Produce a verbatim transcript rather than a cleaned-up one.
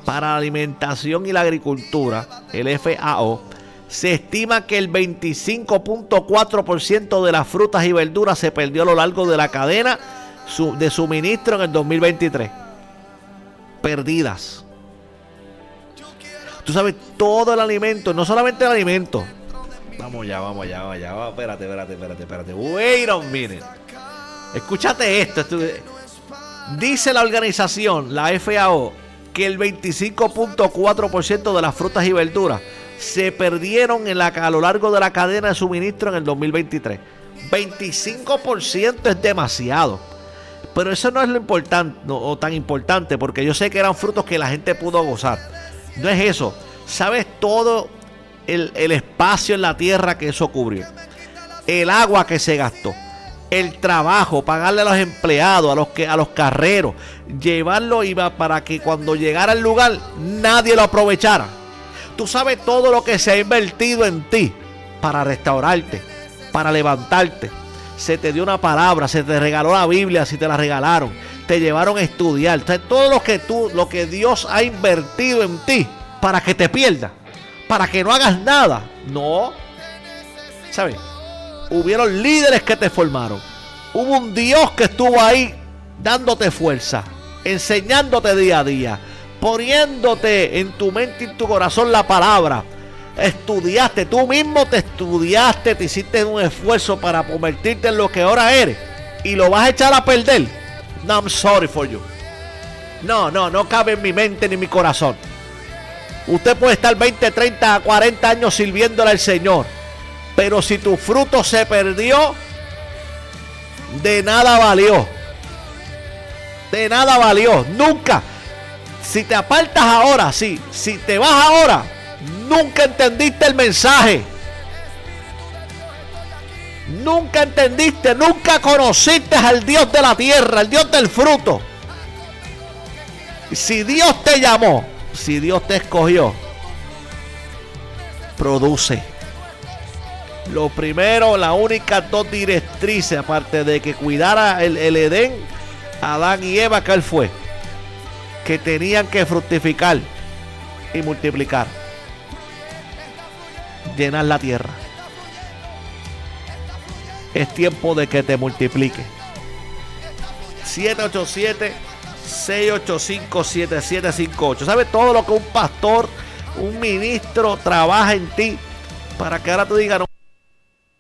para la alimentación y la agricultura, el F A O, se estima que el veinticinco punto cuatro por ciento de las frutas y verduras se perdió a lo largo de la cadena de suministro en el dos mil veintitrés. Perdidas. Tú sabes, todo el alimento, no solamente el alimento. Vamos ya, vamos ya, vamos ya. Vamos, espérate, espérate, espérate, espérate. Wait a minute. Escúchate esto. esto. Dice la organización, la F A O, que el veinticinco punto cuatro por ciento de las frutas y verduras se perdieron en la, a lo largo de la cadena de suministro en el dos mil veintitrés. veinticinco por ciento es demasiado. Pero eso no es lo importante, no, o tan importante, porque yo sé que eran frutos que la gente pudo gozar. No es eso. ¿Sabes todo el, el espacio en la tierra que eso cubrió? El agua que se gastó. El trabajo, pagarle a los empleados, a los, que, a los carreros, llevarlo iba para que cuando llegara al lugar nadie lo aprovechara. Tú sabes todo lo que se ha invertido en ti para restaurarte, para levantarte. Se te dio una palabra, se te regaló la Biblia si te la regalaron, te llevaron a estudiar. O sea, todo lo que tú, lo que Dios ha invertido en ti para que te pierdas, para que no hagas nada. No, ¿sabes? Hubieron líderes que te formaron. Hubo un Dios que estuvo ahí dándote fuerza, enseñándote día a día, poniéndote en tu mente y en tu corazón la palabra. Estudiaste, tú mismo te estudiaste, te hiciste un esfuerzo para convertirte en lo que ahora eres y lo vas a echar a perder. No, I'm sorry for you. No, no, no cabe en mi mente ni en mi corazón. Usted puede estar veinte, treinta, cuarenta años sirviéndole al Señor, pero si tu fruto se perdió, de nada valió. De nada valió. Nunca. Si te apartas ahora, sí, si te vas ahora, nunca entendiste el mensaje. Nunca entendiste, nunca conociste al Dios de la tierra, al Dios del fruto. Si Dios te llamó, si Dios te escogió, produce. Lo primero, la única dos directrices, aparte de que cuidara el, el Edén, Adán y Eva, que él fue, que tenían que fructificar y multiplicar, llenar la tierra. Es tiempo de que te multiplique. siete ocho siete, seis ocho cinco, siete siete cinco ocho. ¿Sabes todo lo que un pastor, un ministro trabaja en ti para que ahora tú digas, no,